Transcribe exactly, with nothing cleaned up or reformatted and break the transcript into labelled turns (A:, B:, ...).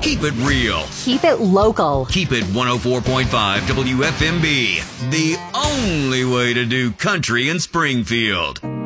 A: Keep it real.
B: Keep it local.
A: Keep it one oh four point five W F M B. The only way to do country in Springfield.